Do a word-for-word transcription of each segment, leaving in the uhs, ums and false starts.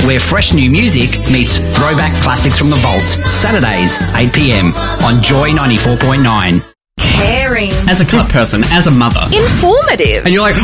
where fresh new music meets throwback classics from the vault. Saturdays, eight p.m. on Joy ninety-four point nine. Caring. As a cut person, as a mother. Informative. And you're like...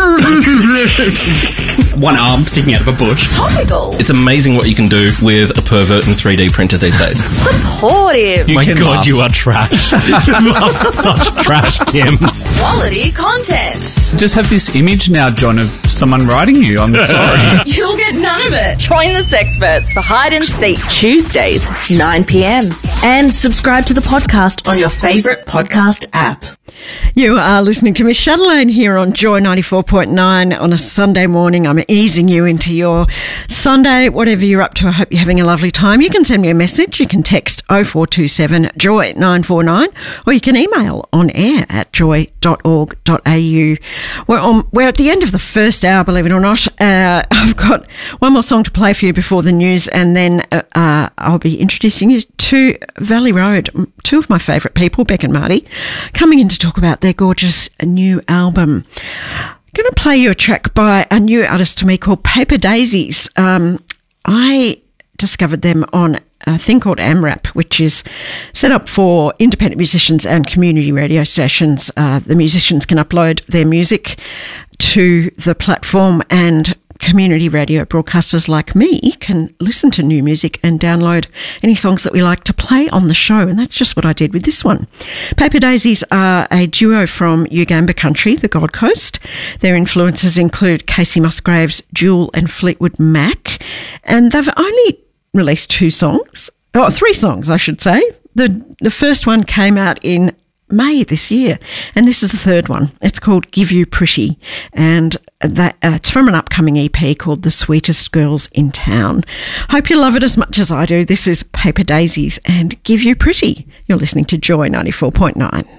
one arm sticking out of a bush. Topical. It's amazing what you can do with a pervert and three D printer these days. Supportive. You My can God, laugh. you are trash. You are such trash, Kim. Quality content. Just have this image now, John, of someone writing you. I'm sorry. You'll get none of it. Join the Sexperts for Hide and Seek Tuesdays, nine p.m. And subscribe to the podcast on your favourite podcast app. You are listening to Miss Chatelaine here on Joy ninety-four point nine on a Sunday morning. I'm easing you into your Sunday, whatever you're up to. I hope you're having a lovely time. You can send me a message. You can text oh four two seven joy nine four nine or you can email on air at joy dot org dot a u. We're, on, we're at the end of the first hour, believe it or not. Uh, I've got one more song to play for you before the news, and then uh, uh, I'll be introducing you to Valley Road, two of my favourite people, Beck and Marty, coming in to talk about their gorgeous new album. I'm going to play you a track by a new artist to me called Paper Daisies. Um, I discovered them on a thing called AMRAP, which is set up for independent musicians and community radio stations. Uh, the musicians can upload their music to the platform, and community radio broadcasters like me can listen to new music and download any songs that we like to play on the show, and that's just what I did with this one. Paper Daisies are a duo from Ugamba country, the Gold Coast. Their influences include Casey Musgraves, Jewel and Fleetwood Mac, and they've only released two songs, oh, three songs I should say. The, the first one came out in May this year, and this is the third one. It's called Give You Pretty, and that uh, it's from an upcoming E P called The Sweetest Girls in Town. Hope you love it as much as I do. This is Paper Daisies and Give You Pretty. You're listening to Joy ninety-four point nine.